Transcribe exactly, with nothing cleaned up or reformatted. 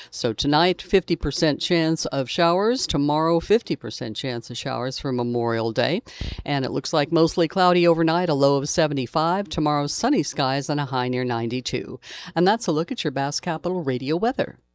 So tonight, fifty percent chance of showers. Tomorrow, fifty percent chance of showers for Memorial Day. And it looks like mostly cloudy overnight, a low of seventy-five. Tomorrow, sunny skies and a high near ninety-two. And that's a look at your Bass Capital Radio weather.